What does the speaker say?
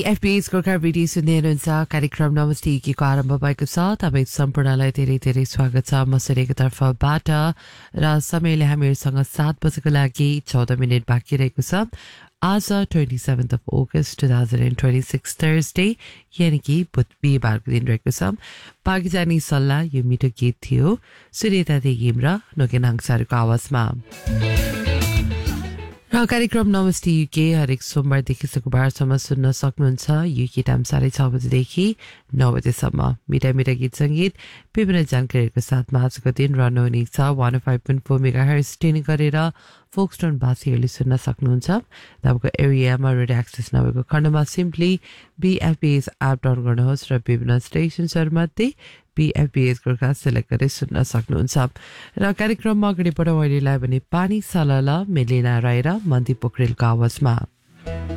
BFB's Gorkha radio सुन्दै हुनुहुन्छ कार्यक्रम नमस्ते युकेको आरम्भ भएको छ तपाईँ सम्पूर्णलाई धेरै धेरै स्वागत छ म सूर्यको तर्फबाट र समयले हामीहरूसँग 7 बजेको लागि 14 मिनेट बाँकी रहेको छ आज 27th of August 2026 Thursday यानी कि बिहिबारको दिन रहेको छ बाँकी जाने सल्लाह यो मिठो गीत थियो सूर्यता देगिम र नोकेन हंसाहरूको आवाजमा र कार्यक्रम नमस्ते युके हरेक सोमबारदेखि शुक्रबारसम्म सुन्न सक्नुहुन्छ युके टाइम 6:30 बजेदेखि 9 बजेसम्म मिठा मिठा गीत सङ्गीत विभिन्न जानकारीहरूको साथमा आजको दिन रहनु हुने छ 105.4 मेगाहर्ज ट्युन गरेर फोक्सटोन भाषीहरूले सुन्न सक्नुहुन्छ तपाईँको एरियामा रेडियो एक्सेस नभएको खण्डमा सिम्पली BFBS एप डाउनलोड गर्नुहोस् र विभिन्न स्टेसन्सहरूमध्ये BFBS गोर्खा सेलेक्ट गरेर सुन्न सक्नुहुन्छ र कार्यक्रममा अगाडि बढाउँ अहिलेलाई भने पानी सलल मेलिना राय र मन्दी पोखरेलको आवाजमा